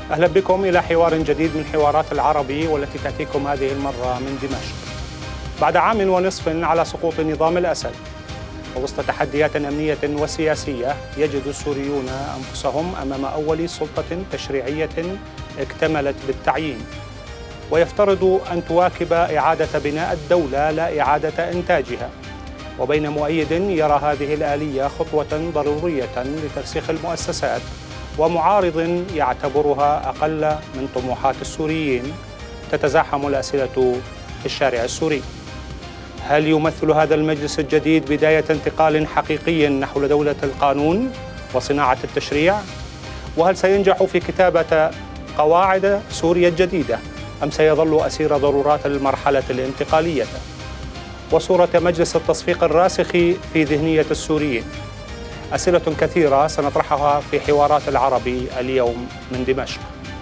أهلا بكم إلى حوار جديد من حوارات العربي، والتي تأتيكم هذه المرة من دمشق بعد عام ونصف على سقوط نظام الأسد. ووسط تحديات أمنية وسياسية، يجد السوريون أنفسهم أمام أول سلطة تشريعية اكتملت بالتعيين، ويفترض أن تواكب إعادة بناء الدولة لا إعادة إنتاجها، وبين مؤيد يرى هذه الآلية خطوة ضرورية لترسيخ المؤسسات، ومعارض يعتبرها أقل من طموحات السوريين. تتزاحم الأسئلة في الشارع السوري. هل يمثل هذا المجلس الجديد بداية انتقال حقيقي نحو دولة القانون وصناعة التشريع؟ وهل سينجح في كتابة قواعد سوريا الجديدة، أم سيظل أسير ضرورات المرحلة الانتقالية؟ وصورة مجلس التصفيق الراسخ في ذهنية السوريين. أسئلة كثيرة سنطرحها في حوارات العربي اليوم من دمشق.